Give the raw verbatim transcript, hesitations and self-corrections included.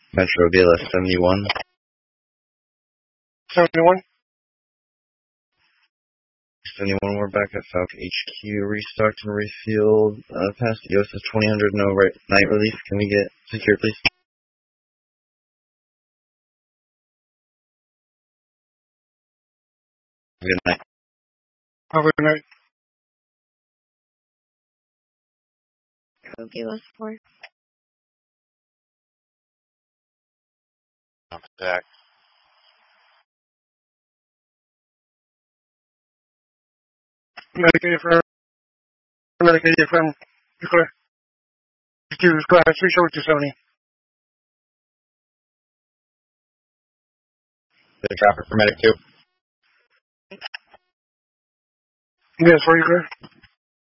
Metro B L S seventy-one. seventy-one? seventy-one, we're back at Falcon H Q, restocked and refueled. Uh, past E O S is twenty hundred, no right, night relief. Can we get secure, please? Good night. Have a good night. B L S four. Contact. Medicated for medicated from declare. Excuse class three short to seventy. The traffic for medic two. Yes, for you, clear.